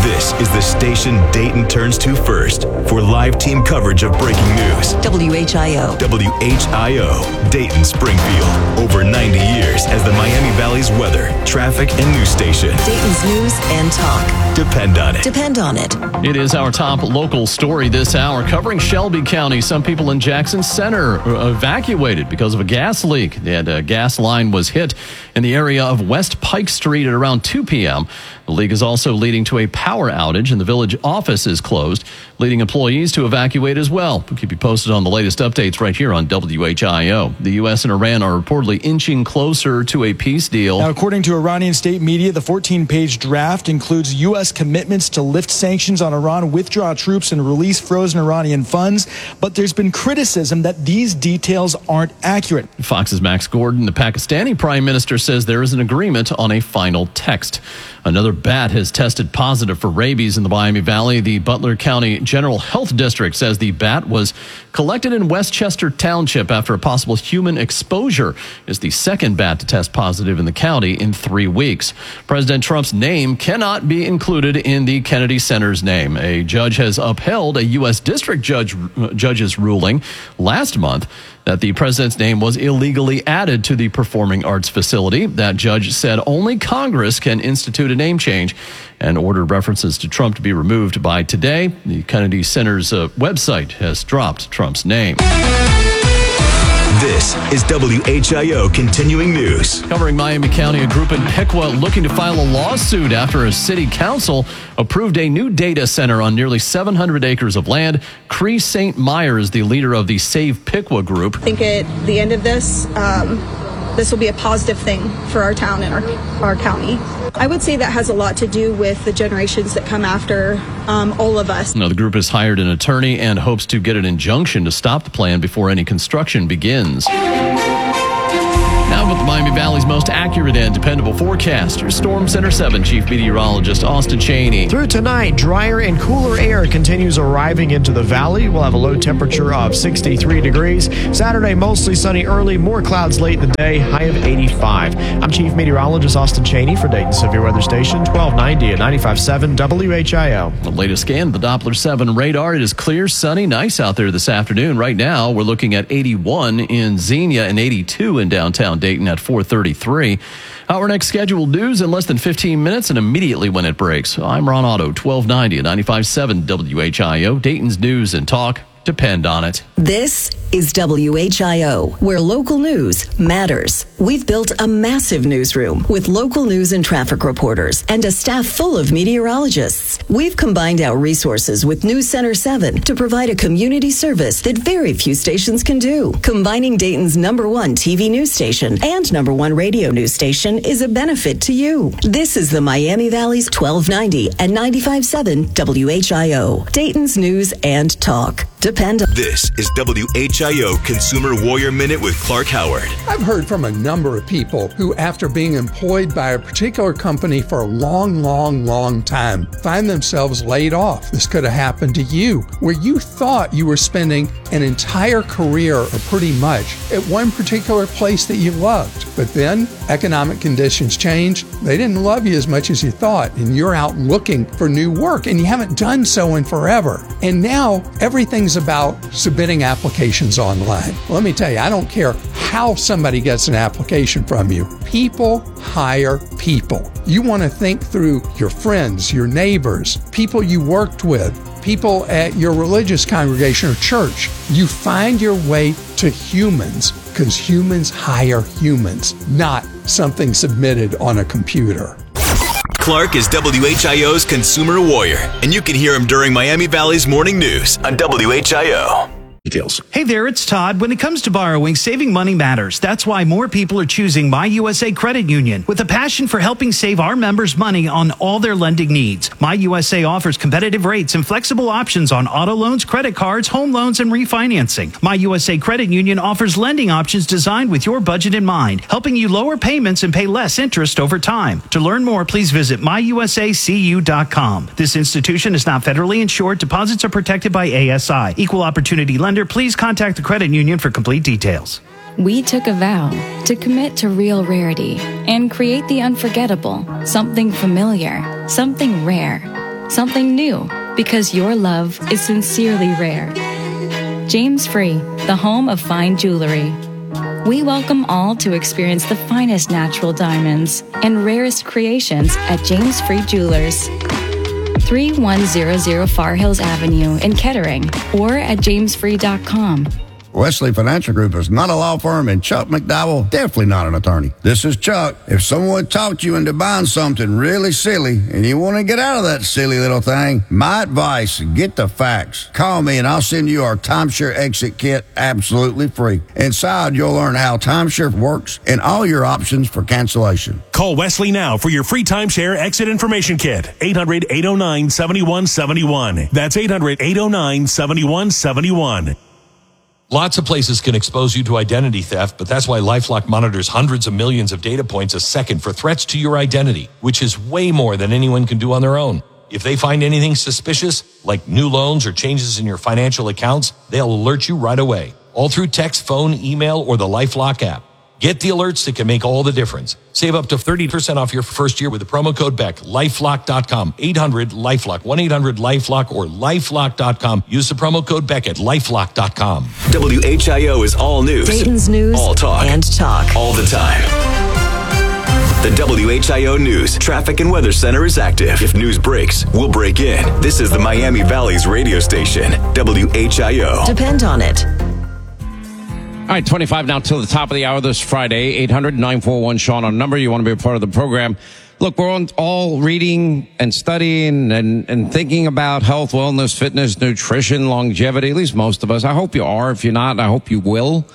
[SPEAKER 3] This is the station Dayton turns to first for live team coverage of breaking news.
[SPEAKER 5] W H I O.
[SPEAKER 3] W H I O, Dayton Springfield. Over ninety years as the Miami Valley's weather, traffic, and news station.
[SPEAKER 5] Dayton's news and talk.
[SPEAKER 3] Depend on it.
[SPEAKER 5] Depend on it.
[SPEAKER 6] It is our top local story this hour, covering Shelby County. Some people in Jackson Center evacuated because of a gas leak. They had a gas line was hit in the area of West Pike Street at around two p.m. The leak is also leading to a power outage, and the village office is closed, leading employees to evacuate as well. We'll keep you posted on the latest updates right here on W H I O. The U S and Iran are reportedly inching closer to a peace deal.
[SPEAKER 10] Now, according to Iranian state media, the fourteen-page draft includes U S commitments to lift sanctions on Iran, withdraw troops, and release frozen Iranian funds. But there's been criticism that these details aren't accurate.
[SPEAKER 6] Fox's Max Gordon, the Pakistani prime minister, says there is an agreement on a final text. Another bat has tested positive for rabies in the Miami Valley. The Butler County General Health District says the bat was collected in Westchester Township after a possible human exposure. It's the second bat to test positive in the county in three weeks. President Trump's name cannot be included in the Kennedy Center's name. A judge has upheld a U S district judge judge's ruling last month that the president's name was illegally added to the performing arts facility. That judge said only Congress can institute a name change and ordered references to Trump to be removed by today. The Kennedy Center's uh, website has dropped Trump's name.
[SPEAKER 3] This is W H I O Continuing News.
[SPEAKER 6] Covering Miami County, a group in Piqua looking to file a lawsuit after a city council approved a new data center on nearly seven hundred acres of land. Cree Saint Meyer is the leader of the Save Piqua group.
[SPEAKER 11] I think at the end of this, um, this will be a positive thing for our town and our, our county. I would say that has a lot to do with the generations that come after um, all of us.
[SPEAKER 6] Now, the group has hired an attorney and hopes to get an injunction to stop the plan before any construction begins. Now with the Miami Valley's most accurate and dependable forecast, your Storm Center seven Chief Meteorologist Austin Cheney.
[SPEAKER 7] Through tonight, drier and cooler air continues arriving into the valley. We'll have a low temperature of sixty-three degrees. Saturday, mostly sunny early, more clouds late in the day, high of eighty-five. I'm Chief Meteorologist Austin Cheney for Dayton Severe Weather Station, twelve ninety at ninety-five point seven W H I O.
[SPEAKER 6] The latest scan, the Doppler seven radar. It is clear, sunny, nice out there this afternoon. Right now, we're looking at eighty-one in Xenia and eighty-two in downtown Dayton at four thirty-three. Our next scheduled news in less than fifteen minutes and immediately when it breaks. I'm Ron Otto, twelve ninety at ninety-five point seven W H I O. Dayton's news and talk. Depend on it.
[SPEAKER 5] This is W H I O, where local news matters. We've built a massive newsroom with local news and traffic reporters and a staff full of meteorologists. We've combined our resources with News Center seven to provide a community service that very few stations can do. Combining Dayton's number one T V news station and number one radio news station is a benefit to you. This is the Miami Valley's twelve ninety and ninety-five point seven W H I O. Dayton's news and talk. Depend on.
[SPEAKER 3] This is W H I O Consumer Warrior Minute with Clark Howard.
[SPEAKER 2] I've heard from a number of people who, after being employed by a particular company for a long, long, long time, find themselves laid off. This could have happened to you, where you thought you were spending an entire career, or pretty much, at one particular place that you loved. But then economic conditions changed. They didn't love you as much as you thought, and you're out looking for new work, and you haven't done so in forever. And now everything's about submitting applications online. Let me tell you, I don't care how somebody gets an application from you. People hire people. You want to think through your friends, your neighbors, people you worked with, people at your religious congregation or church. You find your way to humans, because humans hire humans, not something submitted on a computer.
[SPEAKER 3] Clark is W H I O's Consumer Warrior, and you can hear him during Miami Valley's Morning News on W H I O.
[SPEAKER 12] Details. Hey there, it's Todd. When it comes to borrowing, saving money matters. That's why more people are choosing My U S A Credit Union, with a passion for helping save our members money on all their lending needs. My U S A offers competitive rates and flexible options on auto loans, credit cards, home loans, and refinancing. My U S A Credit Union offers lending options designed with your budget in mind, helping you lower payments and pay less interest over time. To learn more, please visit my u s a c u dot com. This institution is not federally insured. Deposits are protected by A S I. Equal opportunity lender. Please contact the credit union for complete details.
[SPEAKER 24] We took a vow to commit to real rarity and create the unforgettable, something familiar, something rare. Something new, because your love is sincerely rare. James Free, the home of fine jewelry. We welcome all to experience the finest natural diamonds and rarest creations at James Free Jewelers. thirty-one hundred Far Hills Avenue in Kettering or at james free dot com.
[SPEAKER 13] Wesley Financial Group is not a law firm, and Chuck McDowell definitely not an attorney. This is Chuck. If someone talked you into buying something really silly and you want to get out of that silly little thing, my advice, get the facts. Call me and I'll send you our timeshare exit kit absolutely free. Inside, you'll learn how timeshare works and all your options for cancellation.
[SPEAKER 14] Call Wesley now for your free timeshare exit information kit. eight hundred, eight oh nine, seven one seven one. That's eight hundred, eight oh nine, seven one seven one.
[SPEAKER 15] Lots of places can expose you to identity theft, but that's why LifeLock monitors hundreds of millions of data points a second for threats to your identity, which is way more than anyone can do on their own. If they find anything suspicious, like new loans or changes in your financial accounts, they'll alert you right away, all through text, phone, email, or the LifeLock app. Get the alerts that can make all the difference. Save up to thirty percent off your first year with the promo code Beck. lifelock dot com. eight hundred LifeLock. one eight hundred LifeLock or lifelock dot com. Use the promo code Beck at lifelock dot com.
[SPEAKER 3] W H I O is all news.
[SPEAKER 5] Dayton's news.
[SPEAKER 3] All talk.
[SPEAKER 5] And talk.
[SPEAKER 3] All the time. The W H I O News Traffic and Weather Center is active. If news breaks, we'll break in. This is the Miami Valley's radio station, W H I O.
[SPEAKER 5] Depend on it.
[SPEAKER 1] All right, twenty-five now till the top of the hour this Friday. eight hundred, nine four one, Sean on number. You want to be a part of the program. Look, we're on, all reading and studying and, and thinking about health, wellness, fitness, nutrition, longevity, at least most of us. I hope you are. If you're not, I hope you will.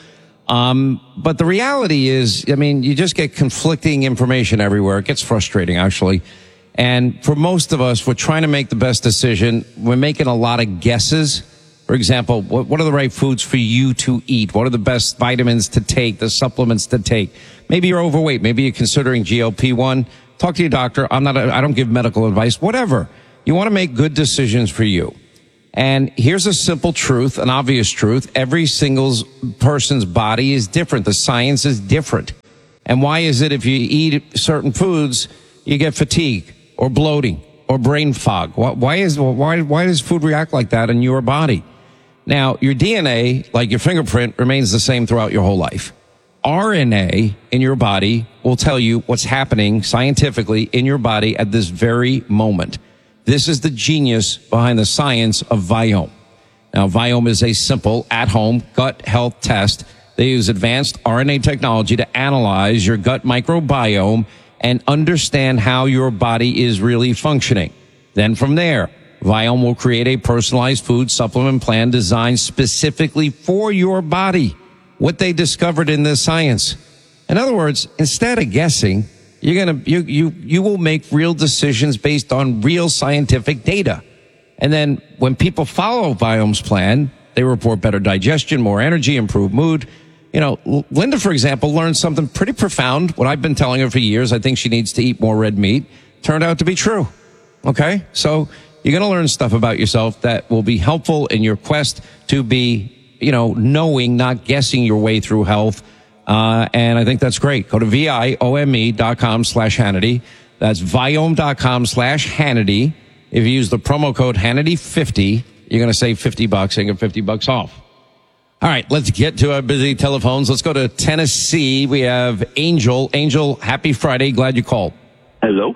[SPEAKER 1] Um, but the reality is, I mean, you just get conflicting information everywhere. It gets frustrating, actually. And for most of us, we're trying to make the best decision. We're making a lot of guesses. For example, what, what are the right foods for you to eat? What are the best vitamins to take, the supplements to take? Maybe you're overweight. Maybe you're considering G L P one. Talk to your doctor. I'm not, a, I don't give medical advice, whatever. You want to make good decisions for you. And here's a simple truth, an obvious truth. Every single person's body is different. The science is different. And why is it if you eat certain foods, you get fatigue or bloating or brain fog? Why is, why, why does food react like that in your body? Now, your D N A, like your fingerprint, remains the same throughout your whole life. R N A in your body will tell you what's happening scientifically in your body at this very moment. This is the genius behind the science of Viome. Now, Viome is a simple, at-home gut health test. They use advanced R N A technology to analyze your gut microbiome and understand how your body is really functioning. Then from there, Viome will create a personalized food supplement plan designed specifically for your body. What they discovered in this science. In other words, instead of guessing, you're gonna you you you will make real decisions based on real scientific data. And then when people follow Viome's plan, they report better digestion, more energy, improved mood. You know, Linda, for example, learned something pretty profound. What I've been telling her for years, I think she needs to eat more red meat, turned out to be true. Okay, so you're going to learn stuff about yourself that will be helpful in your quest to be, you know, knowing, not guessing your way through health. Uh, and I think that's great. Go to V I O M E dot com slash Hannity. That's Viome dot com slash Hannity. If you use the promo code Hannity fifty, you're going to save fifty bucks and get fifty bucks off. All right, let's get to our busy telephones. Let's go to Tennessee. We have Angel. Angel, happy Friday. Glad you called.
[SPEAKER 16] Hello.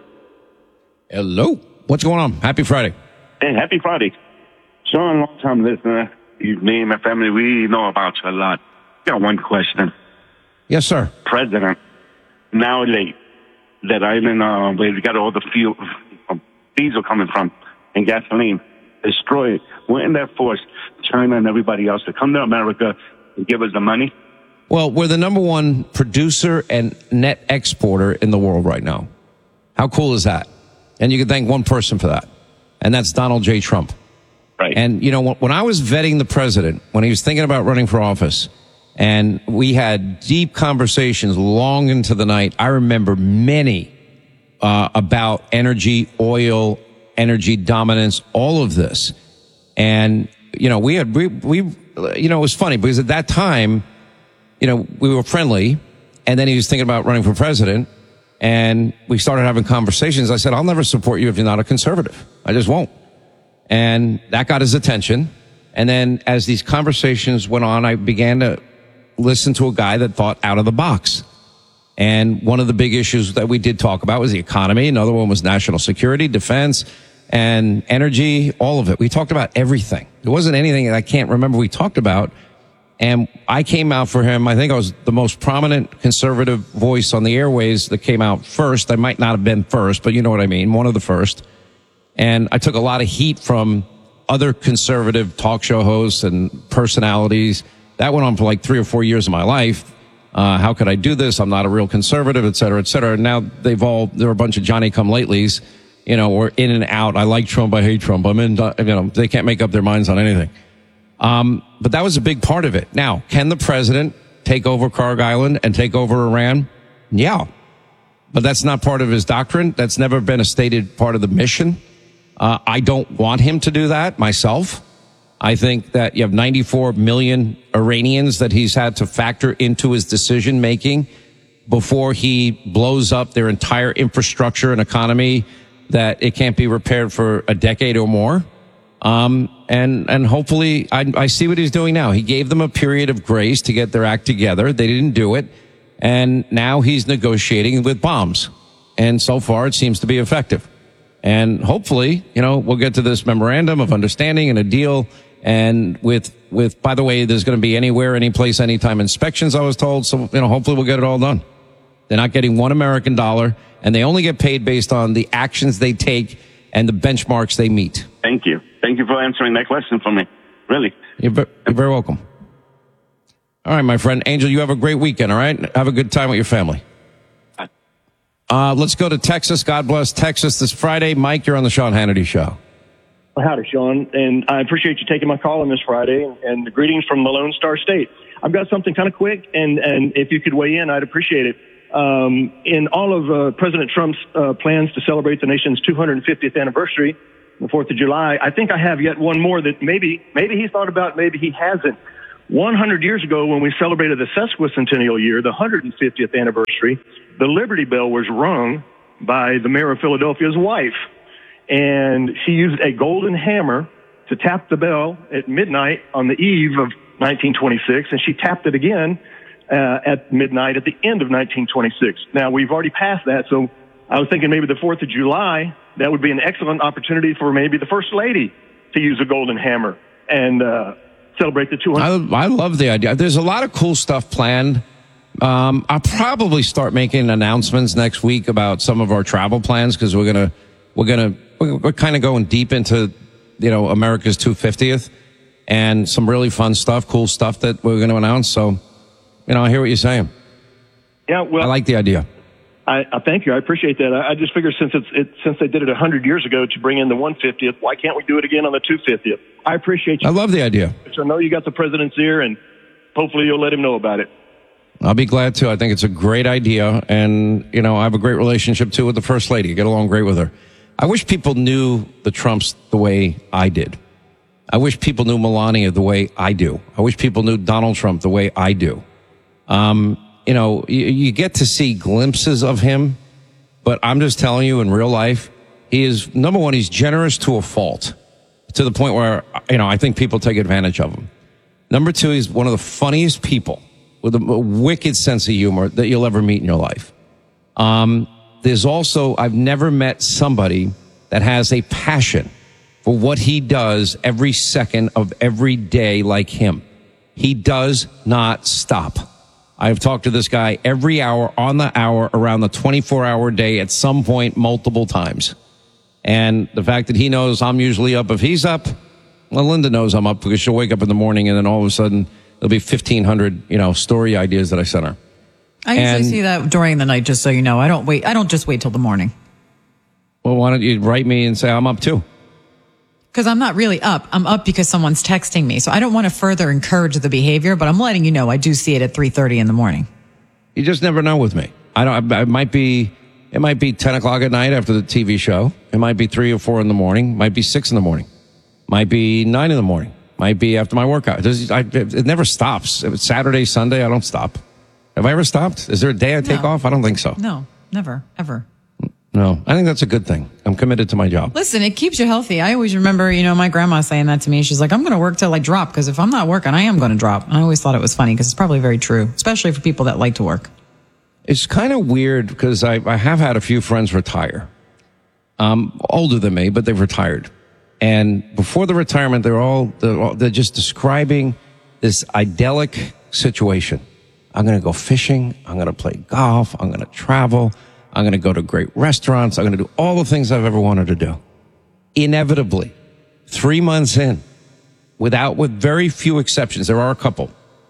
[SPEAKER 1] Hello. What's going on? Happy Friday.
[SPEAKER 16] Hey, happy Friday. Sean, long time listener. You, me and my family, we know about you a lot. Got one question.
[SPEAKER 1] Yes, sir.
[SPEAKER 16] President, now late, that I'm in, uh, where we got all the fuel, uh, diesel coming from and gasoline, destroy it. Wouldn't that force China and everybody else to come to America and give us the money?
[SPEAKER 1] Well, we're the number one producer and net exporter in the world right now. How cool is that? And you can thank one person for that, and that's Donald J. Trump.
[SPEAKER 16] Right.
[SPEAKER 1] And, you know, when I was vetting the president, when he was thinking about running for office, and we had deep conversations long into the night, I remember many uh, about energy, oil, energy dominance, all of this. And, you know, we had, we, we, you know, it was funny because at that time, you know, we were friendly, and then he was thinking about running for president. And we started having conversations. I said, I'll never support you if you're not a conservative. I just won't. And that got his attention. And then as these conversations went on, I began to listen to a guy that thought out of the box. And one of the big issues that we did talk about was the economy. Another one was national security, defense, and energy, all of it. We talked about everything. There wasn't anything that I can't remember we talked about. And I came out for him. I think I was the most prominent conservative voice on the airways that came out first. I might not have been first, but you know what I mean. One of the first. And I took a lot of heat from other conservative talk show hosts and personalities. That went on for like three or four years of my life. Uh, how could I do this? I'm not a real conservative, et cetera, et cetera. Now they've all, they're a bunch of Johnny-come-latelys, you know, or in and out. I like Trump. I hate Trump. I'm in, you know, they can't make up their minds on anything. Um, but that was a big part of it. Now, can the president take over Kharg Island and take over Iran? Yeah. But that's not part of his doctrine. That's never been a stated part of the mission. Uh, I don't want him to do that myself. I think that you have ninety-four million Iranians that he's had to factor into his decision making before he blows up their entire infrastructure and economy that it can't be repaired for a decade or more. Um, and, and hopefully I, I see what he's doing now. He gave them a period of grace to get their act together. They didn't do it. And now he's negotiating with bombs. And so far it seems to be effective. And hopefully, you know, we'll get to this memorandum of understanding and a deal. And with, with, by the way, there's going to be anywhere, any place, anytime inspections, I was told. So, you know, hopefully we'll get it all done. They're not getting one American dollar, and they only get paid based on the actions they take and the benchmarks they meet.
[SPEAKER 16] Thank you. Thank you for answering that question for me. Really.
[SPEAKER 1] You're, ve- you're very welcome. All right, my friend. Angel, you have a great weekend, all right? Have a good time with your family. Uh, let's go to Texas. God bless Texas this Friday. Mike, you're on the Sean Hannity Show.
[SPEAKER 17] Well, howdy, Sean, and I appreciate you taking my call on this Friday, and, and the greetings from the Lone Star State. I've got something kind of quick, and, and if you could weigh in, I'd appreciate it. Um, in all of uh, President Trump's uh, plans to celebrate the nation's two hundred fiftieth anniversary, the fourth of July, I think I have yet one more that maybe maybe he's thought about, maybe he hasn't. one hundred years ago, when we celebrated the sesquicentennial year, the one hundred fiftieth anniversary, the Liberty Bell was rung by the mayor of Philadelphia's wife. And she used a golden hammer to tap the bell at midnight on the eve of nineteen twenty-six, and she tapped it again uh, at midnight at the end of nineteen twenty-six. Now, we've already passed that, so I was thinking maybe the fourth of July, that would be an excellent opportunity for maybe the First Lady to use a golden hammer and uh, celebrate the two hundred.
[SPEAKER 1] I, I love the idea. There's a lot of cool stuff planned. Um, I'll probably start making announcements next week about some of our travel plans because we're gonna we're gonna we're, we're kind of going deep into you know America's two hundred fiftieth and some really fun stuff, cool stuff that we're going to announce. So, you know, I hear what you're saying.
[SPEAKER 17] Yeah, well,
[SPEAKER 1] I like the idea.
[SPEAKER 17] I, I thank you. I appreciate that. I, I just figured since it's it, since they did it a hundred years ago to bring in the one hundred fiftieth, why can't we do it again on the two hundred fiftieth? I appreciate you.
[SPEAKER 1] I love the idea.
[SPEAKER 17] So I know you got the president's ear, and hopefully you'll let him know about it.
[SPEAKER 1] I'll be glad to. I think it's a great idea. And, you know, I have a great relationship, too, with the First Lady. I get along great with her. I wish people knew the Trumps the way I did. I wish people knew Melania the way I do. I wish people knew Donald Trump the way I do. Um, you know, you, you get to see glimpses of him, but I'm just telling you in real life, he is, number one, he's generous to a fault, to the point where, you know, I think people take advantage of him. Number two, he's one of the funniest people with a, a wicked sense of humor that you'll ever meet in your life. Um, there's also, I've never met somebody that has a passion for what he does every second of every day like him. He does not stop. I've talked to this guy every hour, on the hour, around the twenty-four hour day at some point, multiple times. And the fact that he knows I'm usually up if he's up, well, Linda knows I'm up because she'll wake up in the morning and then all of a sudden there'll be fifteen hundred, you know, story ideas that I sent her.
[SPEAKER 18] I usually
[SPEAKER 1] and,
[SPEAKER 18] see that during the night, just so you know. I don't wait. I don't just wait till the morning.
[SPEAKER 1] Well, why don't you write me and say I'm up too?
[SPEAKER 18] Because I'm not really up. I'm up because someone's texting me. So I don't want to further encourage the behavior, but I'm letting you know I do see it at three thirty in the morning.
[SPEAKER 1] You just never know with me. I don't. It might be. It might be ten o'clock at night after the T V show. It might be three or four in the morning. It might be six in the morning. Might be nine in the morning. Might be after my workout. There's, I, it never stops. If it's Saturday, Sunday, I don't stop. Have I ever stopped? Is there a day I take
[SPEAKER 18] No.
[SPEAKER 1] off? I don't think so.
[SPEAKER 18] No, never, ever.
[SPEAKER 1] No, I think that's a good thing. I'm committed to my job.
[SPEAKER 18] Listen, it keeps you healthy. I always remember, you know, my grandma saying that to me. She's like, I'm going to work till I drop, because if I'm not working, I am going to drop. And I always thought it was funny, because it's probably very true, especially for people that like to work.
[SPEAKER 1] It's kind of weird, because I, I have had a few friends retire. Um, older than me, but they've retired. And before the retirement, they're all, they're, all, they're just describing this idyllic situation. I'm going to go fishing. I'm going to play golf. I'm going to travel. I'm going to go to great restaurants. I'm going to do all the things I've ever wanted to do. Inevitably, three months in, without, with very few exceptions, there are a couple,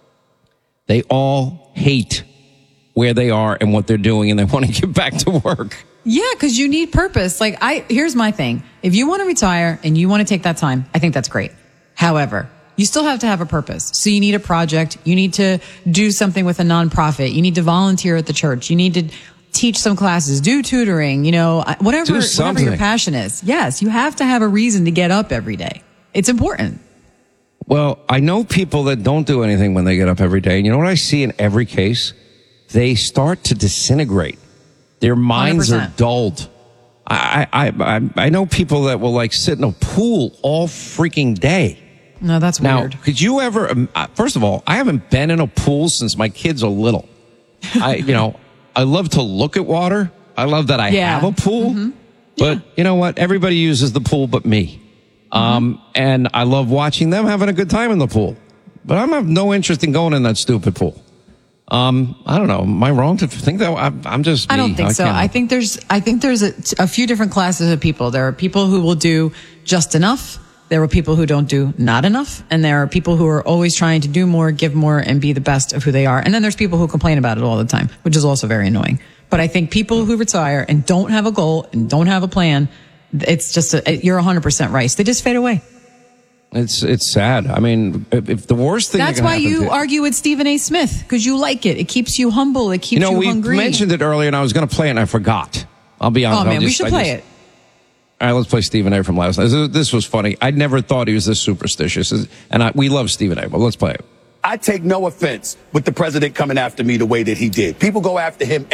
[SPEAKER 1] they all hate where they are and what they're doing, and they want to get back to work.
[SPEAKER 18] Yeah, because you need purpose. Like, I, here's my thing. If you want to retire and you want to take that time, I think that's great. However, you still have to have a purpose. So you need a project. You need to do something with a nonprofit. You need to volunteer at the church. You need to teach some classes, do tutoring, you know, whatever, whatever your passion is. Yes, you have to have a reason to get up every day. It's important.
[SPEAKER 1] Well, I know people that don't do anything when they get up every day. And you know what I see in every case? They start to disintegrate. Their minds one hundred percent are dulled. I, I, I, I know people that will like sit in a pool all freaking day.
[SPEAKER 18] No, that's
[SPEAKER 1] now,
[SPEAKER 18] weird.
[SPEAKER 1] Could you ever, um, first of all, I haven't been in a pool since my kids are little. I, you know, I love to look at water. I love that I
[SPEAKER 18] Yeah.
[SPEAKER 1] have a pool.
[SPEAKER 18] Mm-hmm.
[SPEAKER 1] But you know what? Everybody uses the pool but me.
[SPEAKER 18] Mm-hmm.
[SPEAKER 1] Um, and I love watching them having a good time in the pool. But I have no interest in going in that stupid pool. Um, I don't know. Am I wrong to think that? I'm, I'm just
[SPEAKER 18] I don't
[SPEAKER 1] me.
[SPEAKER 18] think so.
[SPEAKER 1] can't-
[SPEAKER 18] I think there's, I think there's a, a few different classes of people. There are people who will do just enough. There are people who don't do not enough. And there are people who are always trying to do more, give more, and be the best of who they are. And then there's people who complain about it all the time, which is also very annoying. But I think people who retire and don't have a goal and don't have a plan, it's just, a, you're one hundred percent right. They just fade away.
[SPEAKER 1] It's it's sad. I mean, if, if the worst thing
[SPEAKER 18] That's
[SPEAKER 1] that can
[SPEAKER 18] why
[SPEAKER 1] happen
[SPEAKER 18] you
[SPEAKER 1] to-
[SPEAKER 18] argue with Stephen A. Smith, because you like it. It keeps you humble. It keeps
[SPEAKER 1] you
[SPEAKER 18] you,
[SPEAKER 1] know, we
[SPEAKER 18] hungry.
[SPEAKER 1] mentioned it earlier, and I was going to play it, and I forgot. I'll be honest.
[SPEAKER 18] Oh, man,
[SPEAKER 1] I'll
[SPEAKER 18] we
[SPEAKER 1] just-
[SPEAKER 18] should
[SPEAKER 1] I
[SPEAKER 18] play
[SPEAKER 1] just-
[SPEAKER 18] it.
[SPEAKER 1] All right, let's play Stephen A. from last night. This, this was funny. I never thought he was this superstitious, and I, we love Stephen A., but let's play it.
[SPEAKER 19] I take no offense with the president coming after me the way that he did. People go after him